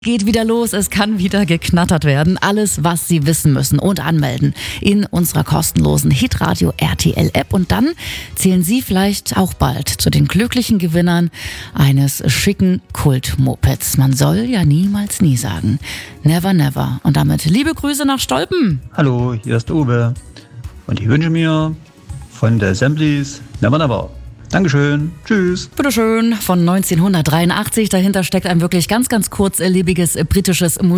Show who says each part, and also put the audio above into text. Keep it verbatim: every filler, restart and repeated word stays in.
Speaker 1: Geht wieder los, es kann wieder geknattert werden. Alles, was Sie wissen müssen und anmelden in unserer kostenlosen Hitradio R T L App. Und dann zählen Sie vielleicht auch bald zu den glücklichen Gewinnern eines schicken Kult-Mopeds. Man soll ja niemals nie sagen. Never, never. Und damit liebe Grüße nach Stolpen.
Speaker 2: Hallo, hier ist Uwe. Und ich wünsche mir von der Assemblies Never, never. Dankeschön. Tschüss.
Speaker 1: Bitteschön. Von neunzehnhundertdreiundachtzig. Dahinter steckt ein wirklich ganz, ganz kurzlebiges britisches